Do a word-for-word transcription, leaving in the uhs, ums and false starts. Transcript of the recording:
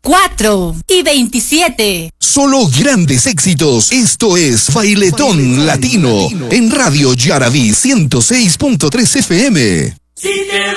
veinticuatro y veintisiete. Solo grandes éxitos. Esto es Bailetón, Bailetón Latino, Latino en Radio Yaraví ciento seis punto tres F M. Si te